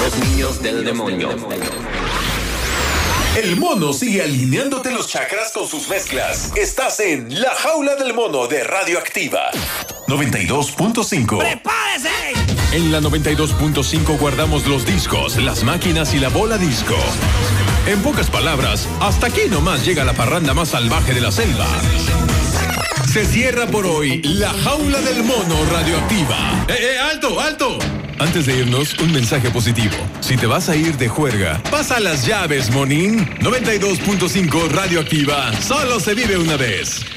los niños del demonio. El mono sigue alineándote los chakras con sus mezclas. Estás en La Jaula del Mono de Radioactiva 92.5. ¡Prepárese! En la 92.5 guardamos los discos, las máquinas y la bola disco. En pocas palabras, hasta aquí nomás llega la parranda más salvaje de la selva. Se cierra por hoy La Jaula del Mono Radioactiva. ¡Alto, alto! Antes de irnos, un mensaje positivo. Si te vas a ir de juerga, pasa las llaves, monín. 92.5 Radioactiva. Solo se vive una vez.